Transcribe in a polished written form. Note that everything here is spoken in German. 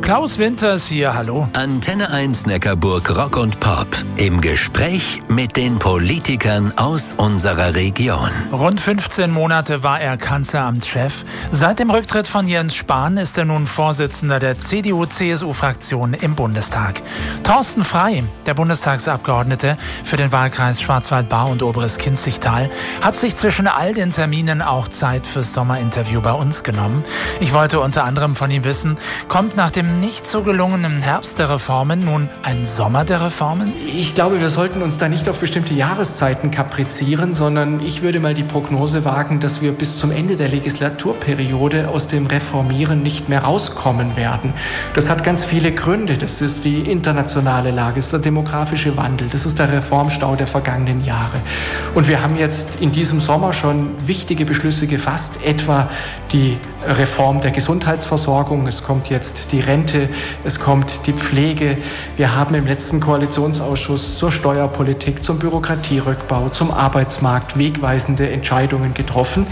Klaus Winters hier, hallo. Antenne 1 Neckarburg Rock und Pop. Im Gespräch mit den Politikern aus unserer Region. Rund 15 Monate war er Kanzleramtschef. Seit dem Rücktritt von Jens Spahn ist er nun Vorsitzender der CDU-CSU-Fraktion im Bundestag. Thorsten Frey, der Bundestagsabgeordnete für den Wahlkreis Schwarzwald-Baar und Oberes Kinzigtal, hat sich zwischen all den Terminen auch Zeit fürs Sommerinterview bei uns genommen. Ich wollte unter anderem von ihm wissen, kommt nach dem nicht so gelungenen Herbst der Reformen nun ein Sommer der Reformen? Ich glaube, wir sollten uns da nicht auf bestimmte Jahreszeiten kaprizieren, sondern ich würde mal die Prognose wagen, dass wir bis zum Ende der Legislaturperiode aus dem Reformieren nicht mehr rauskommen werden. Das hat ganz viele Gründe. Das ist die internationale Lage, das ist der demografische Wandel, das ist der Reformstau der vergangenen Jahre. Und wir haben jetzt in diesem Sommer schon wichtige Beschlüsse gefasst, etwa die Reform der Gesundheitsversorgung. Es kommt jetzt die Rente, es kommt die Pflege. Wir haben im letzten Koalitionsausschuss zur Steuerpolitik, zum Bürokratierückbau, zum Arbeitsmarkt wegweisende Entscheidungen getroffen.